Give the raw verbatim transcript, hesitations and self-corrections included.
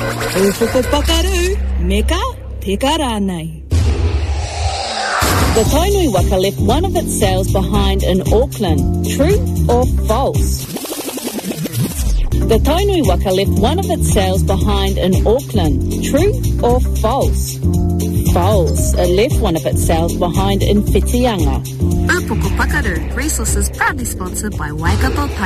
Ufoko pakaru, meka tika rānei. The Tainui Waka left one of its sails behind in Auckland. True or false? The Tainui Waka left one of its sails behind in Auckland. True or false? False. It left one of its sails behind in Whitianga. Ufoko Pakaru, resources proudly sponsored by Waikato Tainui.